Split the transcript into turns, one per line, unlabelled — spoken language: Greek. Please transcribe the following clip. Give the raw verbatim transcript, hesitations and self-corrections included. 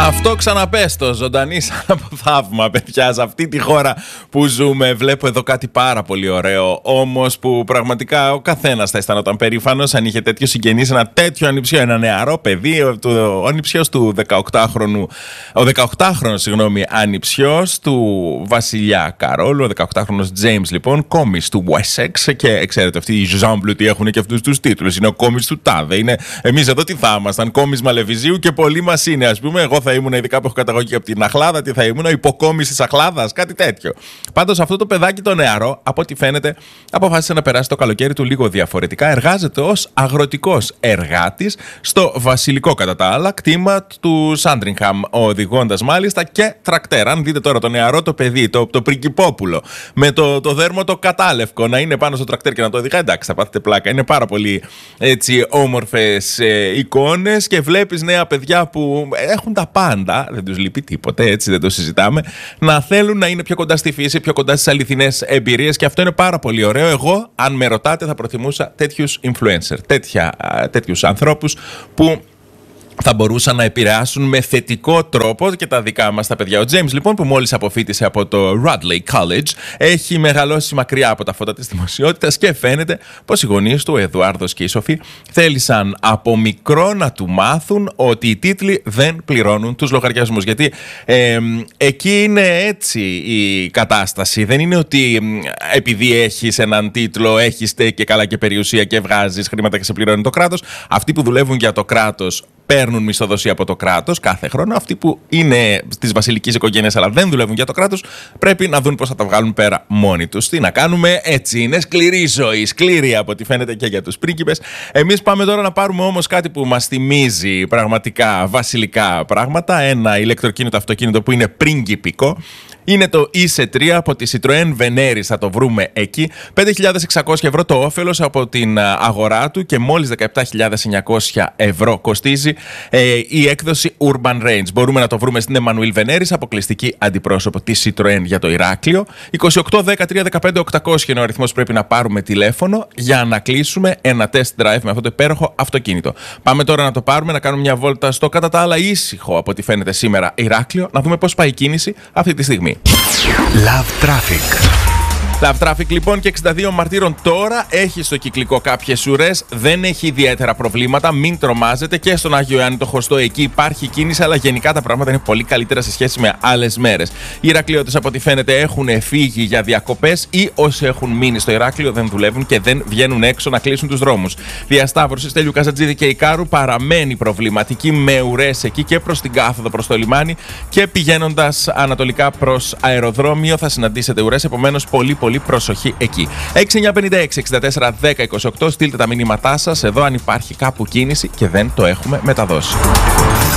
Αυτό ξαναπέστο, ζωντανή σαν από θαύμα, παιδιά. Σε αυτή τη χώρα που ζούμε, βλέπω εδώ κάτι πάρα πολύ ωραίο. Όμως που πραγματικά ο καθένας θα αισθανόταν περήφανος αν είχε τέτοιο συγγενής, ένα τέτοιο ανιψιό, ένα νεαρό παιδί. Ο ανιψιός του δεκαοκτάχρονου, ο δεκαοκτάχρονος, συγγνώμη, ανιψιός του βασιλιά Καρόλου, ο δεκαοκτάχρονος James, λοιπόν, κόμις του Wessex. Και ξέρετε, αυτοί οι Ζάμπλουτοι έχουν και αυτούς τους τίτλους. Είναι ο κόμις του Τάδε. Είναι εμείς εδώ τι θα ήμασταν, κόμις Μαλεβιζίου και πολλοί μας είναι, ας πούμε. Εγώ θα ήμουν, ειδικά που έχω καταγωγή από την Αχλάδα, τι θα ήμουν, υποκόμις της Αχλάδας, κάτι τέτοιο. Πάντως αυτό το παιδάκι το νεαρό, από ό,τι φαίνεται, αποφάσισε να περάσει το καλοκαίρι του λίγο διαφορετικά. Εργάζεται ως αγροτικός εργάτης στο βασιλικό, κατά τα άλλα, κτήμα του Σάντριγχαμ, οδηγώντας μάλιστα και τρακτέρ. Αν δείτε τώρα το νεαρό το παιδί, το, το πριγκιπόπουλο, με το, το δέρμο το κατάλευκο να είναι πάνω στο τρακτέρ και να το οδηγά, εντάξει, θα πάθετε πλάκα. Είναι πάρα πολύ έτσι όμορφες ε, εικόνες και βλέπεις νέα παιδιά που έχουν τα πάντα, δεν τους λείπει τίποτε, έτσι δεν το συζητάμε, να θέλουν να είναι πιο κοντά στη φύση, πιο κοντά στις αληθινές εμπειρίες και αυτό είναι πάρα πολύ ωραίο. Εγώ, αν με ρωτάτε, θα προτιμούσα τέτοιους influencer, τέτοια, τέτοιους ανθρώπους που θα μπορούσαν να επηρεάσουν με θετικό τρόπο και τα δικά μας τα παιδιά. Ο James, λοιπόν, που μόλις αποφοίτησε από το Radley College, έχει μεγαλώσει μακριά από τα φώτα της δημοσιότητας και φαίνεται πως οι γονείς του, ο Εδουάρδος και η Σοφή, θέλησαν από μικρό να του μάθουν ότι οι τίτλοι δεν πληρώνουν τους λογαριασμούς. Γιατί ε, εκεί είναι έτσι η κατάσταση. Δεν είναι ότι ε, επειδή έχεις έναν τίτλο, έχεις και καλά και περιουσία και βγάζεις χρήματα και σε πληρώνει το κράτος. Αυτοί που δουλεύουν για το κράτος παίρνουν μισθοδοσία από το κράτος κάθε χρόνο. Αυτοί που είναι στις βασιλικές οικογένειες αλλά δεν δουλεύουν για το κράτος πρέπει να δουν πώς θα τα βγάλουν πέρα μόνοι τους. Τι να κάνουμε, έτσι είναι. Σκληρή ζωή, σκληρή από ό,τι φαίνεται και για τους πρίγκιπες. Εμείς πάμε τώρα να πάρουμε όμως κάτι που μας θυμίζει πραγματικά βασιλικά πράγματα. Ένα ηλεκτροκίνητο αυτοκίνητο που είναι πρίγκιπικο. Είναι το ι σι τρία από τη Citroën Veneris, θα το βρούμε εκεί. πέντε χιλιάδες εξακόσια ευρώ το όφελος από την αγορά του και μόλις δεκαεπτά χιλιάδες εννιακόσια ευρώ κοστίζει ε, η έκδοση Urban Range. Μπορούμε να το βρούμε στην Emmanuel Veneris, αποκλειστική αντιπρόσωπο της Citroën για το Ηράκλειο. είκοσι οκτώ δέκα τρία δεκαπέντε οκτακόσια είναι ο αριθμός που πρέπει να πάρουμε τηλέφωνο για να κλείσουμε ένα test drive με αυτό το υπέροχο αυτοκίνητο. Πάμε τώρα να το πάρουμε, να κάνουμε μια βόλτα στο κατά τα άλλα ήσυχο από ό,τι φαίνεται σήμερα Ηράκλειο, να δούμε πώς πάει η κίνηση αυτή τη στιγμή.
Love Traffic.
Love Traffic, λοιπόν, και εξήντα δύο μαρτύρων τώρα έχει στο κυκλικό κάποιες ουρές. Δεν έχει ιδιαίτερα προβλήματα, μην τρομάζετε. Και στον Άγιο Ιωάννη το Χωστό εκεί υπάρχει κίνηση, αλλά γενικά τα πράγματα είναι πολύ καλύτερα σε σχέση με άλλες μέρες. Οι Ηρακλειώτες, από ό,τι φαίνεται, έχουν φύγει για διακοπές ή όσοι έχουν μείνει στο Ηράκλειο δεν δουλεύουν και δεν βγαίνουν έξω να κλείσουν τους δρόμους. Διασταύρωση Στέλιου Καζατζίδη και Ικάρου παραμένει προβληματική με ουρές εκεί και προς την κάθοδο προς το λιμάνι και πηγαίνοντας ανατολικά προς αεροδρόμιο θα συναντήσετε ουρές. Επομένως, πολύ πολύ προσοχή εκεί. έξι εννιά πέντε έξι εξήντα τέσσερα δέκα είκοσι οκτώ. Στείλτε τα μηνύματά σας εδώ αν υπάρχει κάπου κίνηση και δεν το έχουμε μεταδώσει.